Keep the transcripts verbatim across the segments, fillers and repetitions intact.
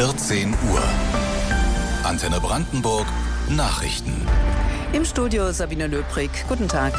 vierzehn Uhr. Antenne Brandenburg Nachrichten. Im Studio Sabine Löbrig. Guten Tag.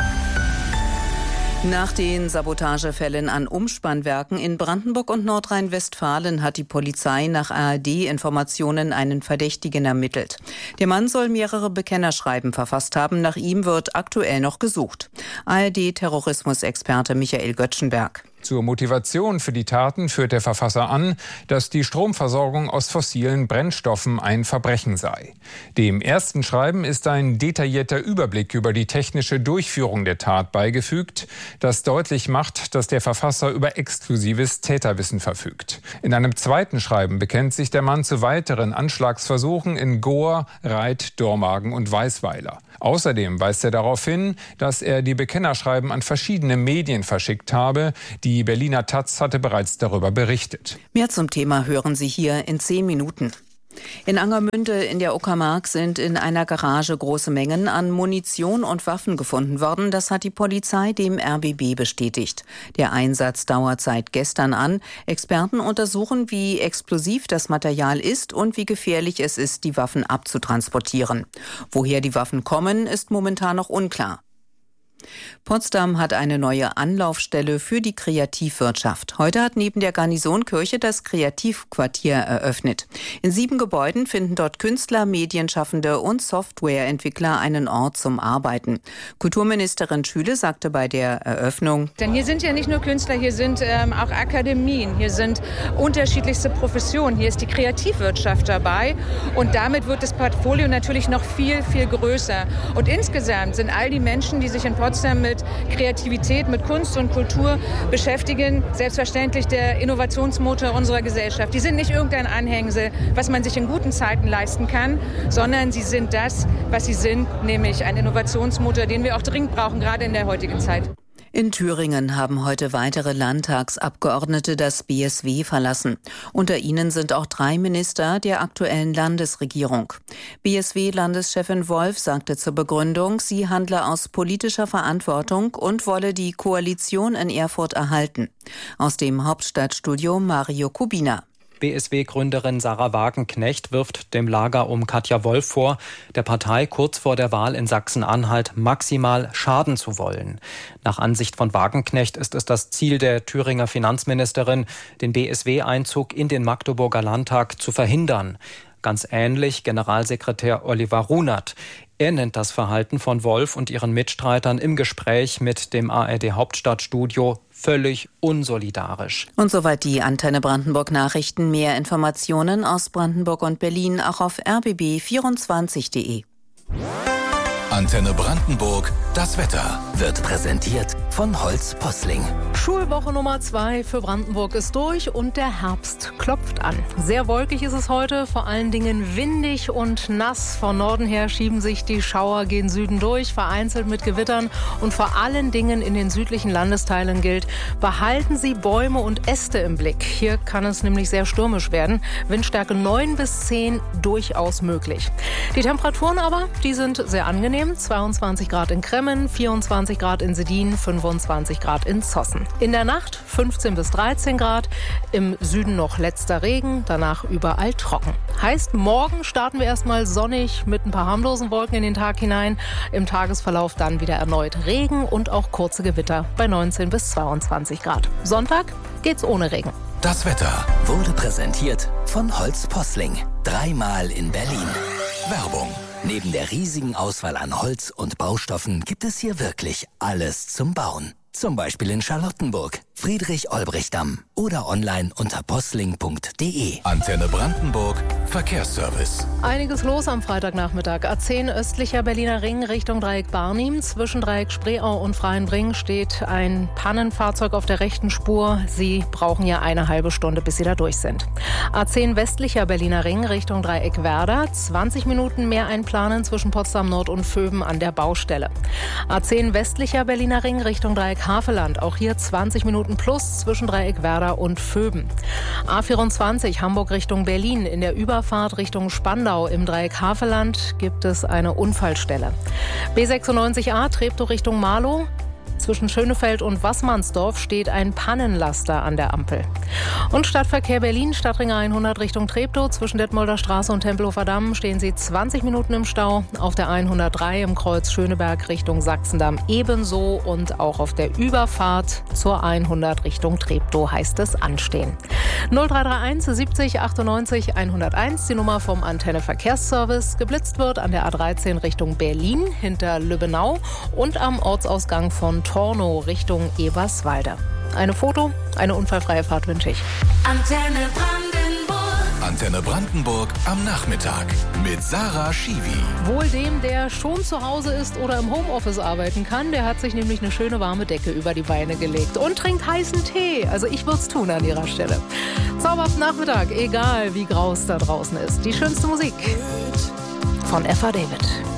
Nach den Sabotagefällen an Umspannwerken in Brandenburg und Nordrhein-Westfalen hat die Polizei nach A R D-Informationen einen Verdächtigen ermittelt. Der Mann soll mehrere Bekennerschreiben verfasst haben. Nach ihm wird aktuell noch gesucht. A R D-Terrorismusexperte Michael Göttschenberg. Zur Motivation für die Taten führt der Verfasser an, dass die Stromversorgung aus fossilen Brennstoffen ein Verbrechen sei. Dem ersten Schreiben ist ein detaillierter Überblick über die technische Durchführung der Tat beigefügt, das deutlich macht, dass der Verfasser über exklusives Täterwissen verfügt. In einem zweiten Schreiben bekennt sich der Mann zu weiteren Anschlagsversuchen in Gohr, Reit, Dormagen und Weißweiler. Außerdem weist er darauf hin, dass er die Bekennerschreiben an verschiedene Medien verschickt habe. Die Berliner Taz hatte bereits darüber berichtet. Mehr zum Thema hören Sie hier in zehn Minuten. In Angermünde in der Uckermark sind in einer Garage große Mengen an Munition und Waffen gefunden worden. Das hat die Polizei dem R B B bestätigt. Der Einsatz dauert seit gestern an. Experten untersuchen, wie explosiv das Material ist und wie gefährlich es ist, die Waffen abzutransportieren. Woher die Waffen kommen, ist momentan noch unklar. Potsdam hat eine neue Anlaufstelle für die Kreativwirtschaft. Heute hat neben der Garnisonkirche das Kreativquartier eröffnet. In sieben Gebäuden finden dort Künstler, Medienschaffende und Softwareentwickler einen Ort zum Arbeiten. Kulturministerin Schüle sagte bei der Eröffnung: Denn hier sind ja nicht nur Künstler, hier sind ähm, auch Akademien, hier sind unterschiedlichste Professionen, hier ist die Kreativwirtschaft dabei und damit wird das Portfolio natürlich noch viel, viel größer. Und insgesamt sind all die Menschen, die sich in Potsdam mit Kreativität, mit Kunst und Kultur beschäftigen, selbstverständlich der Innovationsmotor unserer Gesellschaft. Die sind nicht irgendein Anhängsel, was man sich in guten Zeiten leisten kann, sondern sie sind das, was sie sind, nämlich ein Innovationsmotor, den wir auch dringend brauchen, gerade in der heutigen Zeit. In Thüringen haben heute weitere Landtagsabgeordnete das B S W verlassen. Unter ihnen sind auch drei Minister der aktuellen Landesregierung. B S W-Landeschefin Wolf sagte zur Begründung, sie handle aus politischer Verantwortung und wolle die Koalition in Erfurt erhalten. Aus dem Hauptstadtstudio Mario Kubina. B S W-Gründerin Sarah Wagenknecht wirft dem Lager um Katja Wolf vor, der Partei kurz vor der Wahl in Sachsen-Anhalt maximal schaden zu wollen. Nach Ansicht von Wagenknecht ist es das Ziel der Thüringer Finanzministerin, den B S W-Einzug in den Magdeburger Landtag zu verhindern. Ganz ähnlich Generalsekretär Oliver Runert. Er nennt das Verhalten von Wolf und ihren Mitstreitern im Gespräch mit dem A R D-Hauptstadtstudio völlig unsolidarisch. Und soweit die Antenne Brandenburg Nachrichten. Mehr Informationen aus Brandenburg und Berlin auch auf r b b vierundzwanzig punkt de. Antenne Brandenburg, das Wetter wird präsentiert von Holz Posling. Schulwoche Nummer zwei für Brandenburg ist durch und der Herbst klopft an. Sehr wolkig ist es heute, vor allen Dingen windig und nass. Von Norden her schieben sich die Schauer gen Süden durch, vereinzelt mit Gewittern. Und vor allen Dingen in den südlichen Landesteilen gilt, behalten Sie Bäume und Äste im Blick. Hier kann es nämlich sehr stürmisch werden. Windstärke neun bis zehn durchaus möglich. Die Temperaturen aber, die sind sehr angenehm. zweiundzwanzig Grad in Kremmen, vierundzwanzig Grad in Sedin, fünfundzwanzig Grad in Zossen. In der Nacht fünfzehn bis dreizehn Grad, im Süden noch letzter Regen, danach überall trocken. Heißt, morgen starten wir erstmal sonnig mit ein paar harmlosen Wolken in den Tag hinein. Im Tagesverlauf dann wieder erneut Regen und auch kurze Gewitter bei neunzehn bis zweiundzwanzig Grad. Sonntag geht's ohne Regen. Das Wetter wurde präsentiert von Holz Posling. Dreimal in Berlin. Werbung. Neben der riesigen Auswahl an Holz und Baustoffen gibt es hier wirklich alles zum Bauen. Zum Beispiel in Charlottenburg, Friedrich-Olbrich-Damm oder online unter posling punkt de. Antenne Brandenburg, Verkehrsservice. Einiges los am Freitagnachmittag. A zehn östlicher Berliner Ring Richtung Dreieck Barnim. Zwischen Dreieck Spreeau und Freienbring steht ein Pannenfahrzeug auf der rechten Spur. Sie brauchen ja eine halbe Stunde, bis Sie da durch sind. A zehn westlicher Berliner Ring Richtung Dreieck Werder. zwanzig Minuten mehr einplanen zwischen Potsdam Nord und Vöben an der Baustelle. A zehn westlicher Berliner Ring Richtung Dreieck Haveland. Auch hier zwanzig Minuten plus zwischen Dreieck Werder und Vöben. A vierundzwanzig Hamburg Richtung Berlin. In der Überfahrt Richtung Spandau im Dreieck Haveland gibt es eine Unfallstelle. B sechsundneunzig A Treptow Richtung Marlow. Zwischen Schönefeld und Wassmannsdorf steht ein Pannenlaster an der Ampel. Und Stadtverkehr Berlin, Stadtring hundert Richtung Treptow. Zwischen Detmolder Straße und Tempelhofer Damm stehen Sie zwanzig Minuten im Stau. Auf der hundertdrei im Kreuz Schöneberg Richtung Sachsendamm ebenso. Und auch auf der Überfahrt zur hundert Richtung Treptow heißt es anstehen. null drei drei eins siebzig achtundneunzig hunderteins, die Nummer vom Antenne Verkehrsservice. Geblitzt wird an der A dreizehn Richtung Berlin hinter Lübbenau und am Ortsausgang von Tornow Richtung Eberswalde. Eine Foto, eine unfallfreie Fahrt wünsche ich. Antenne Brandenburg. Antenne Brandenburg am Nachmittag mit Sarah Schiwi. Wohl dem, der schon zu Hause ist oder im Homeoffice arbeiten kann, der hat sich nämlich eine schöne warme Decke über die Beine gelegt und trinkt heißen Tee. Also ich würde es tun an ihrer Stelle. Zauberhaften Nachmittag, egal wie grau es da draußen ist. Die schönste Musik von Eva David.